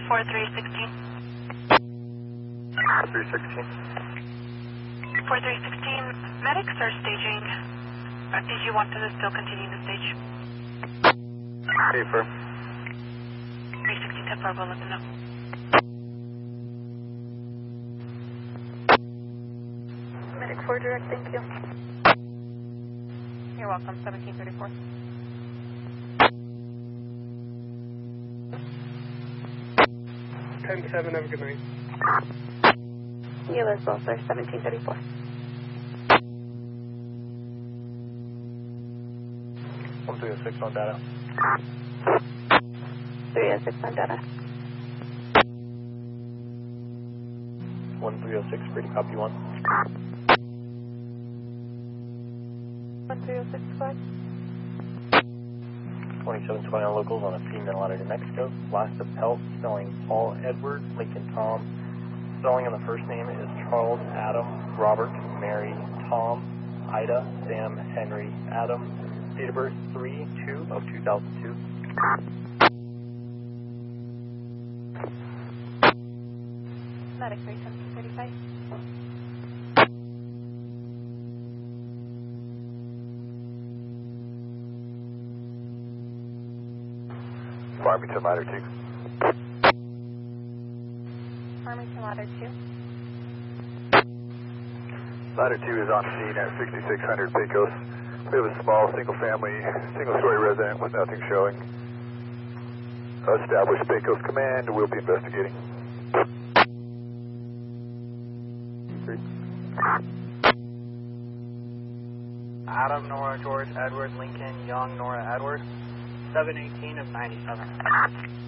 4316. 316. 4316, medics are staging. Did you want to still continue the stage? Affirm. 316 10 4, we'll let them know. Medic 4 direct, thank you. You're welcome, 1734. Have a good night. You as well, sir, 1734. One 306 on data. 306 on data. 1306, free to copy 1. 1306, flag. 2720 on locals on a female ladder to Mexico. Last of Pelt, spelling Paul Edward, Lincoln Tom. Spelling on the first name is Charles Adam, Robert, Mary, Tom, Ida, Sam, Henry, Adam. Date of birth 3/2 of 2002. Medic 31735. Farmington ladder 2. Farmington ladder 2. Ladder 2 is on scene at 6600 Pecos. We have a small single-family, single-story resident with nothing showing. Established Pecos Command. We'll be investigating. Adam, Nora, George, Edward, Lincoln, Young, Nora, Edward. 718 of 97.